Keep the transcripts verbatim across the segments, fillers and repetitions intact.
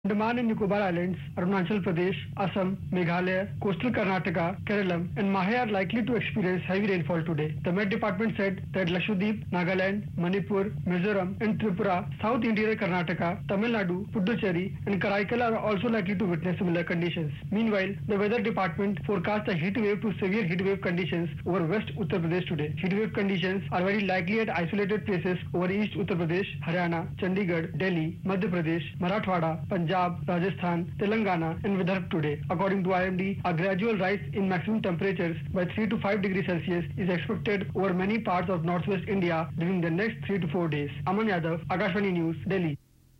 Andaman and Nicobar Islands, Arunachal Pradesh, Assam, Meghalaya, coastal Karnataka, Kerala, and Mahe are likely to experience heavy rainfall today. The Met Department said that Lakshadweep, Nagaland, Manipur, Mizoram, and Tripura, South Interior Karnataka, Tamil Nadu, Puducherry, and Karaikal are also likely to witness similar conditions. Meanwhile, the Weather Department forecast a heat wave to severe heat wave conditions over West Uttar Pradesh today. Heat wave conditions are very likely at isolated places over East Uttar Pradesh, Haryana, Chandigarh, Delhi, Madhya Pradesh, Marathwada, Punjab, Rajasthan, Telangana, and Vidarbha today. According to I M D, a gradual rise in maximum temperatures by three to five degrees Celsius is expected over many parts of northwest India during the next three to four days. Aman Yadav, Akashvani News, Delhi.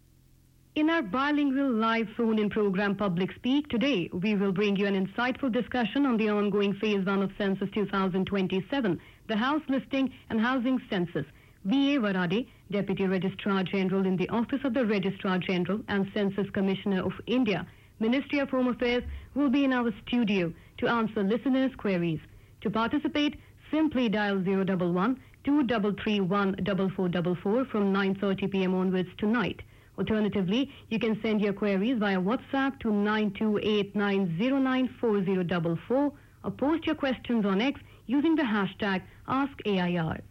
In our bilingual live phone-in program Public Speak, today we will bring you an insightful discussion on the ongoing Phase one of Census twenty twenty-seven, the House Listing and Housing Census. V A Varade, Deputy Registrar General in the Office of the Registrar General and Census Commissioner of India, Ministry of Home Affairs, will be in our studio to answer listeners' queries. To participate, simply dial zero one one, two three three one, four four four four from nine thirty p m onwards tonight. Alternatively, you can send your queries via WhatsApp to nine two eight nine zero nine four zero four four or post your questions on X using the hashtag AskAIR.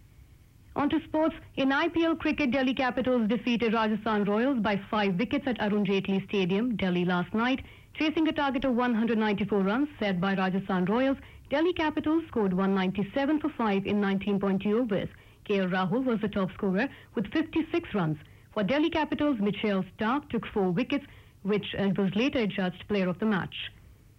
On to sports. In I P L cricket, Delhi Capitals defeated Rajasthan Royals by five wickets at Arun Jaitley Stadium, Delhi last night. Chasing a target of one hundred ninety-four runs set by Rajasthan Royals, Delhi Capitals scored one ninety-seven for five in nineteen point two overs. K L Rahul was the top scorer with fifty-six runs. For Delhi Capitals, Mitchell Starc took four wickets, which uh, was later adjudged player of the match.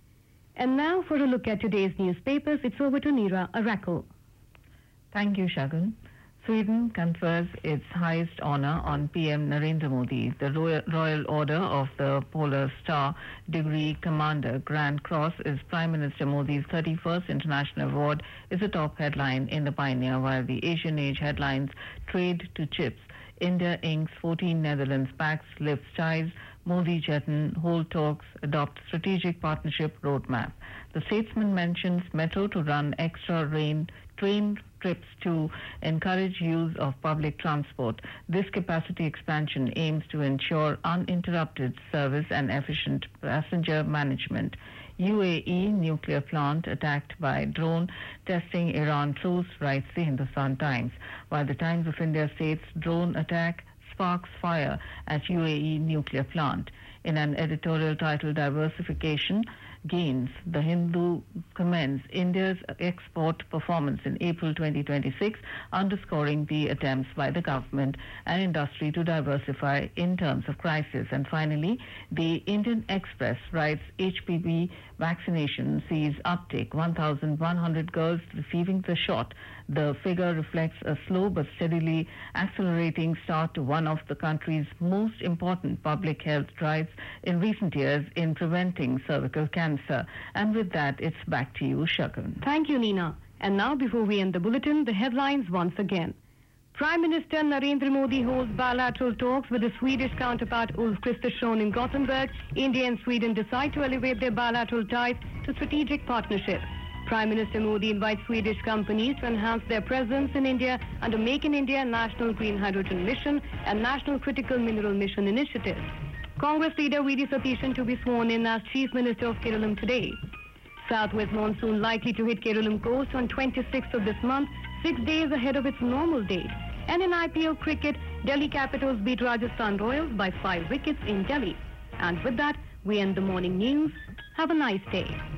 And now for a look at today's newspapers, it's over to Neera Arakel. Thank you, Shagun. Sweden confers its highest honor on P M Narendra Modi. The Royal, Royal Order of the Polar Star Degree Commander Grand Cross is Prime Minister Modi's thirty-first international award, is a top headline in the Pioneer, while the Asian Age headlines Trade to Chips. India inks fourteen Netherlands pacts, lifts ties, Modi Jeton, hold talks, adopt strategic partnership roadmap. The Statesman mentions Metro to run extra rain train trips to encourage use of public transport. This capacity expansion aims to ensure uninterrupted service and efficient passenger management. U A E nuclear plant attacked by drone, testing Iran troops, writes the Hindustan Times. While the Times of India states drone attack sparks fire at U A E nuclear plant. In an editorial titled Diversification Gains, the Hindu commends India's export performance in April twenty twenty-six, underscoring the attempts by the government and industry to diversify in terms of crisis. And finally, the Indian Express writes H P V vaccination sees uptake, one thousand one hundred girls receiving the shot. The figure reflects a slow but steadily accelerating start to one of the country's most important public health drives in recent years in preventing cervical cancer. And with that, it's back to you, Shagun. Thank you, Nina. And now, before we end the bulletin, the headlines once again. Prime Minister Narendra Modi holds bilateral talks with his Swedish counterpart Ulf Kristersson in Gothenburg. India and Sweden decide to elevate their bilateral ties to strategic partnership. Prime Minister Modi invites Swedish companies to enhance their presence in India under Make in India, National Green Hydrogen Mission and National Critical Mineral Mission initiatives. Congress leader V D Satishan to be sworn in as Chief Minister of Kerala today. Southwest monsoon likely to hit Kerala coast on twenty-sixth of this month, six days ahead of its normal date. And in I P L cricket, Delhi Capitals beat Rajasthan Royals by five wickets in Delhi. And with that, we end the morning news. Have a nice day.